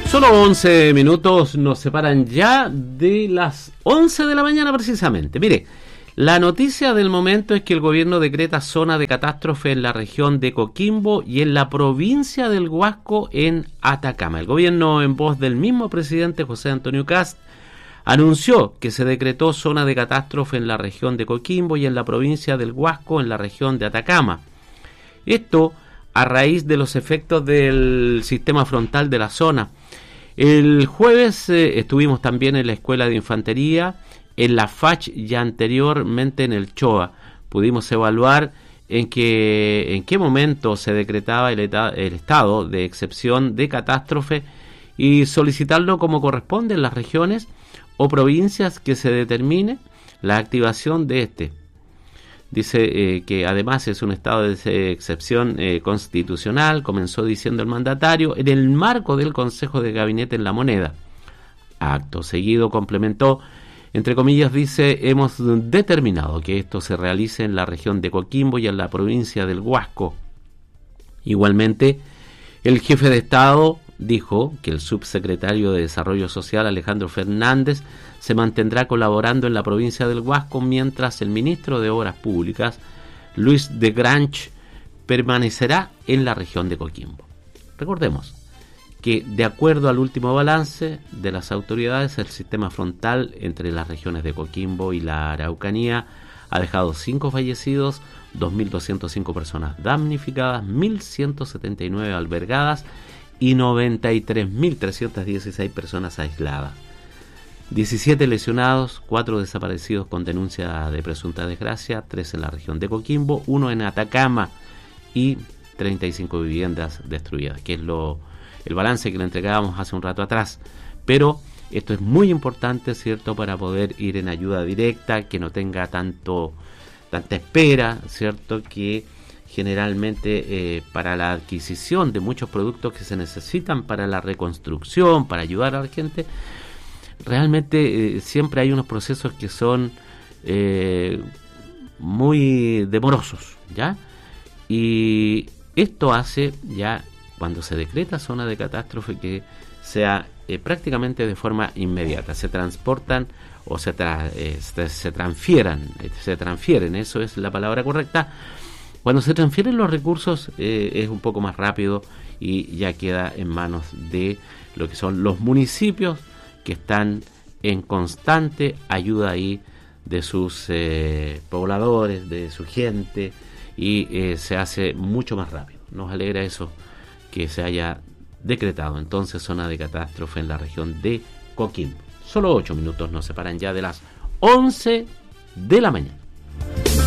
Solo 11 minutos nos separan ya de las 11 de la mañana precisamente. Mire, la noticia del momento es que el gobierno decreta zona de catástrofe en la región de Coquimbo y en la provincia del Huasco en Atacama. El gobierno, en voz del mismo presidente José Antonio Kast, anunció que se decretó zona de catástrofe en la región de Coquimbo y en la provincia del Huasco en la región de Atacama. Esto a raíz de los efectos del sistema frontal de la zona. El jueves estuvimos también en la Escuela de Infantería, en la FACH y anteriormente en el CHOA. Pudimos evaluar en qué momento se decretaba el estado de excepción de catástrofe y solicitarlo como corresponde en las regiones o provincias que se determine la activación de este. Dice que además es un estado de excepción constitucional, comenzó diciendo el mandatario, en el marco del Consejo de Gabinete en La Moneda. Acto seguido complementó, entre comillas, dice, hemos determinado que esto se realice en la región de Coquimbo y en la provincia del Huasco. Igualmente, el jefe de Estado dijo que el subsecretario de Desarrollo Social, Alejandro Fernández, se mantendrá colaborando en la provincia del Huasco, mientras el ministro de Obras Públicas, Luis de Granch, permanecerá en la región de Coquimbo. Recordemos que, de acuerdo al último balance de las autoridades, el sistema frontal entre las regiones de Coquimbo y la Araucanía ha dejado 5 fallecidos, 2.205 personas damnificadas, 1.179 albergadas y 93.316 personas aisladas. 17 lesionados, 4 desaparecidos con denuncia de presunta desgracia, 3 en la región de Coquimbo, 1 en Atacama y 35 viviendas destruidas, que es el balance que le entregábamos hace un rato atrás. Pero esto es muy importante, ¿cierto?, para poder ir en ayuda directa, que no tenga tanta espera, ¿cierto?, que generalmente para la adquisición de muchos productos que se necesitan para la reconstrucción, para ayudar a la gente, realmente siempre hay unos procesos que son muy demorosos, ¿ya? Y esto hace ya, cuando se decreta zona de catástrofe, que sea prácticamente de forma inmediata. Se transportan o se transfieren, eso es la palabra correcta. Cuando se transfieren los recursos es un poco más rápido y ya queda en manos de lo que son los municipios, que están en constante ayuda ahí de sus pobladores, de su gente, y se hace mucho más rápido. Nos alegra eso, que se haya decretado entonces zona de catástrofe en la región de Coquimbo. Solo 8 minutos nos separan ya de las 11 de la mañana.